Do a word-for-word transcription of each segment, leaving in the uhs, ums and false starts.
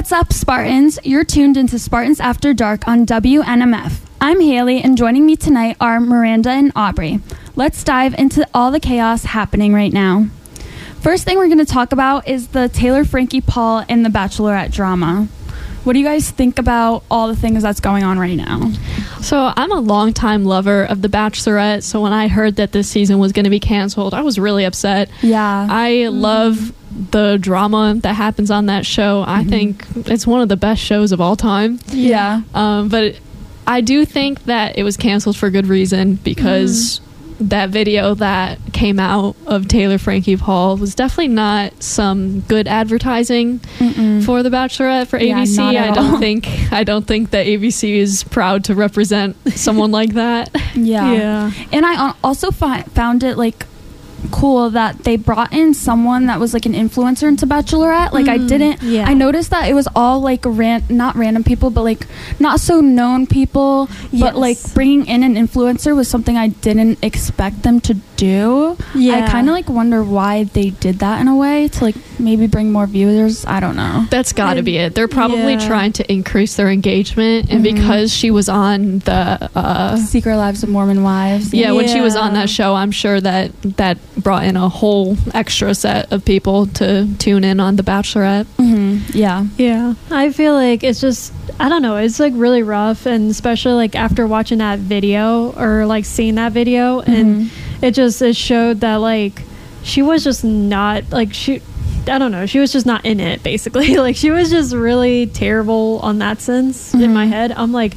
What's up, Spartans? You're tuned into Spartans After Dark on W N M F. I'm Haley, and joining me tonight are Miranda and Aubrey. Let's dive into all the chaos happening right now. First thing we're going to talk about is the Taylor, Frankie, Paul, and the Bachelorette drama. What do you guys think about all the things that's going on right now? So I'm a longtime lover of The Bachelorette, so when I heard that this season was going to be canceled, I was really upset. Yeah. I mm-hmm. love the drama that happens on that show. I mm-hmm. think it's one of the best shows of all time. Yeah. Um, but I do think that it was canceled for good reason, because mm-hmm. that video that came out of Taylor, Frankie, Paul was definitely not some good advertising Mm-mm. for The Bachelorette for A B C. Yeah, I don't all. think I don't think that A B C is proud to represent someone like that. Yeah. Yeah. And I also fi- found it like cool that they brought in someone that was like an influencer into Bachelorette. Like mm, I didn't yeah. I noticed that it was all like ran not random people, but like not so known people. Yes. But like bringing in an influencer was something I didn't expect them to do. Yeah. I kind of like wonder why they did that in a way, to like maybe bring more viewers. I don't know. That's got to be it. They're probably yeah. trying to increase their engagement, and mm-hmm. because she was on the uh, Secret Lives of Mormon Wives. Yeah, yeah, when she was on that show, I'm sure that that brought in a whole extra set of people to tune in on The Bachelorette. Mm-hmm. Yeah. Yeah. I feel like it's just, I don't know, it's like really rough, and especially like after watching that video or like seeing that video, mm-hmm. and it just it showed that like she was just not like she I don't know, she was just not in it, basically. Like she was just really terrible on that sense. Mm-hmm. In my head, I'm like,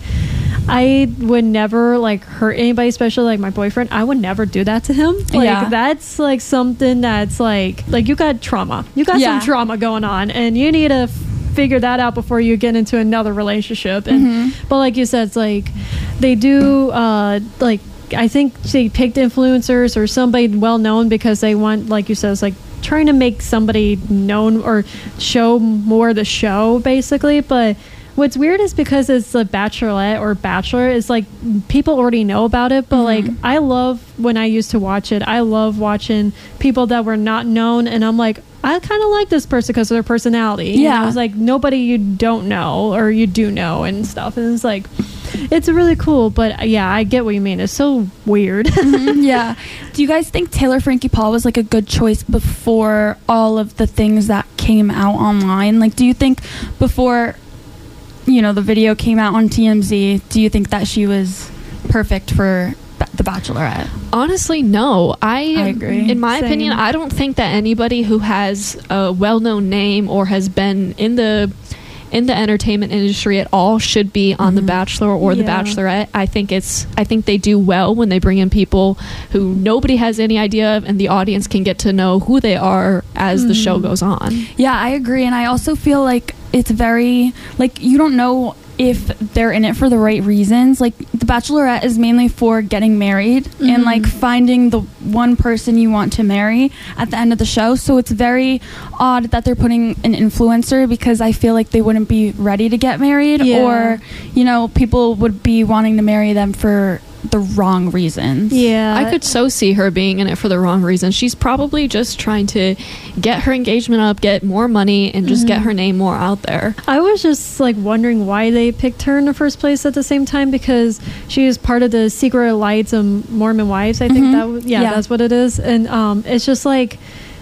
I would never like hurt anybody, especially like my boyfriend. I would never do that to him. Like yeah. that's like something that's like like you got trauma. You got yeah. some trauma going on, and you need to f- figure that out before you get into another relationship. And mm-hmm. but like you said, it's like they do uh like I think they picked influencers or somebody well known because they want, like you said, it's like trying to make somebody known or show more the show, basically. But what's weird is because it's the Bachelorette or Bachelor, it's like people already know about it. But mm-hmm. like I love when I used to watch it, I love watching people that were not known, and I'm like, I kind of like this person because of their personality. Yeah. And I was like, nobody you don't know or you do know and stuff. And it's like, it's really cool. But yeah, I get what you mean. It's so weird. Mm-hmm, yeah. Do you guys think Taylor, Frankie, Paul was like a good choice before all of the things that came out online? Like, do you think before, you know, the video came out on T M Z, do you think that she was perfect for The Bachelorette? Honestly, no. I, I agree. In my Same. opinion, I don't think that anybody who has a well-known name or has been in the in the entertainment industry at all should be on mm-hmm. The Bachelor or yeah. The Bachelorette. I think it's I think they do well when they bring in people who nobody has any idea of, and the audience can get to know who they are as mm-hmm. the show goes on. Yeah, I agree. And I also feel like it's very, like, you don't know if they're in it for the right reasons. Like, The Bachelorette is mainly for getting married mm-hmm. and like finding the one person you want to marry at the end of the show. So it's very odd that they're putting an influencer, because I feel like they wouldn't be ready to get married, yeah. or, you know, people would be wanting to marry them for the wrong reasons. Yeah. I could so see her being in it for the wrong reasons. She's probably just trying to get her engagement up, get more money, and just mm-hmm. get her name more out there. I was just like wondering why they picked her in the first place at the same time, because she is part of the Secret Lights of Mormon Wives. I think mm-hmm. that was, yeah, yeah, that's what it is. And um, it's just like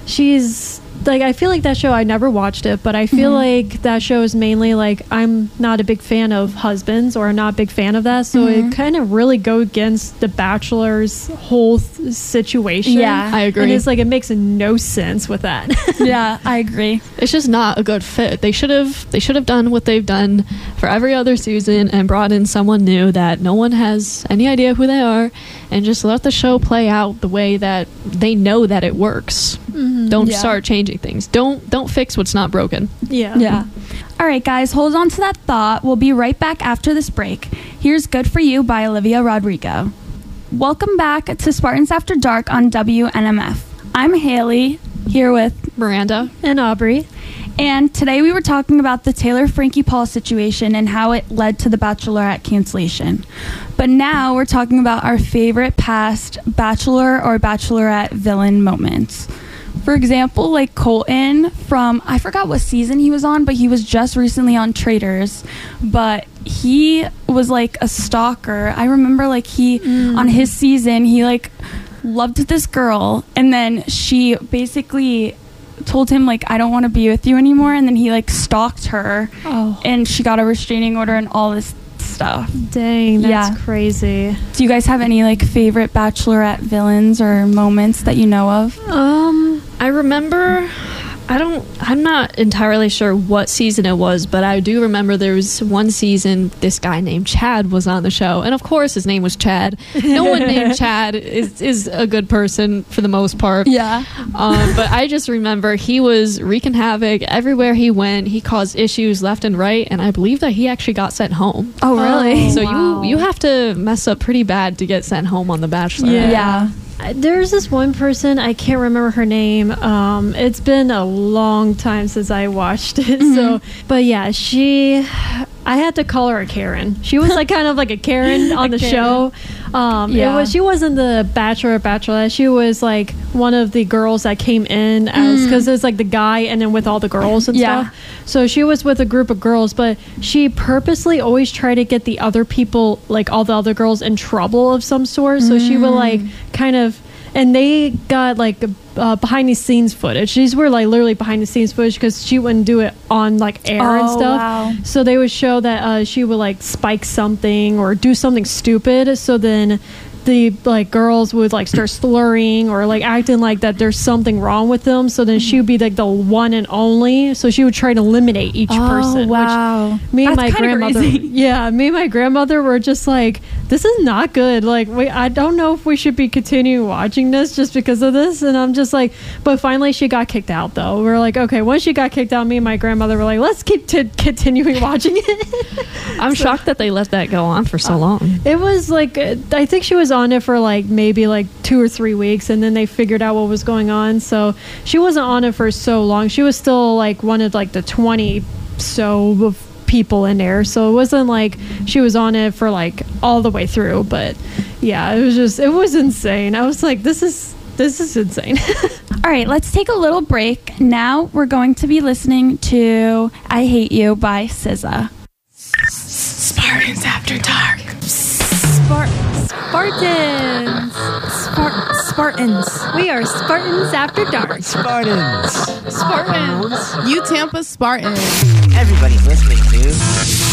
she's like, I feel like that show, I never watched it, but I feel mm-hmm. like that show is mainly like, I'm not a big fan of husbands, or I'm not a big fan of that, so mm-hmm. it kind of really goes against the Bachelor's whole th- situation. Yeah, I agree. And it's like, it makes no sense with that. Yeah, I agree. It's just not a good fit. They should have they should have done what they've done for every other season and brought in someone new that no one has any idea who they are, and just let the show play out the way that they know that it works. Mm-hmm. Don't yeah. start changing things. Don't don't fix what's not broken. Yeah. Yeah. All right, guys, hold on to that thought. We'll be right back after this break. Here's Good For You by Olivia Rodrigo. Welcome back to Spartans After Dark on W N M F. I'm Haley, here with Miranda and Aubrey. And today we were talking about the Taylor, Frankie, Paul situation and how it led to the Bachelorette cancellation. But now we're talking about our favorite past Bachelor or Bachelorette villain moments. for example, like Colton from, I forgot what season he was on, but he was just recently on Traitors. But he was like a stalker. I remember like he, mm. on his season, he like loved this girl, and then she basically told him like, I don't want to be with you anymore, and then he like stalked her, oh. and she got a restraining order and all this stuff. Dang, that's yeah. crazy. Do you guys have any like favorite Bachelorette villains or moments that you know of? Um, I remember, I don't, I'm not entirely sure what season it was, but I do remember there was one season this guy named Chad was on the show, and of course his name was Chad. No one named Chad is is a good person for the most part. Yeah. Um, but I just remember he was wreaking havoc everywhere he went. He caused issues left and right, and I believe that he actually got sent home. Oh, really? Oh, so wow. you you have to mess up pretty bad to get sent home on The Bachelor. Yeah. yeah. There's this one person, I can't remember her name. Um, it's been a long time since I watched it. Mm-hmm. So, but yeah, she, I had to call her a Karen. She was like kind of like a Karen on the Karen. show. Um, yeah. It was, she wasn't the Bachelor or Bachelorette. She was like one of the girls that came in as, because mm. it's like the guy and then with all the girls and yeah. stuff. So she was with a group of girls, but she purposely always tried to get the other people, like all the other girls, in trouble of some sort. So mm. she would like kind of, and they got like uh, behind the scenes footage. These were like literally behind the scenes footage because she wouldn't do it on like air oh, and stuff. Wow. So they would show that uh, she would like spike something or do something stupid. So then the like girls would like start slurring or like acting like that there's something wrong with them. So then she would be like the one and only. So she would try to eliminate each oh, person. Wow. Which me and That's my grandmother, crazy. yeah, me and my grandmother were just like, this is not good. Like, we, I don't know if we should be continuing watching this just because of this. And I'm just like, but finally she got kicked out though. We're like, okay, once she got kicked out, me and my grandmother were like, let's keep t- continuing watching it. I'm so, shocked that they let that go on for so long. It was like, I think she was on it for like maybe like two or three weeks and then they figured out what was going on. So she wasn't on it for so long. She was still like one of like the twenty so of people in there. So it wasn't like she was on it for like all the way through. But yeah, it was just, it was insane. I was like, this is, this is insane. All right, let's take a little break. Now we're going to be listening to I Hate You by S Z A. Spartans After Dark. Spart- Spartans. Spart- Spartans. We are Spartans After Dark. Spartans. Spartans. You Tampa Spartans. Everybody's listening to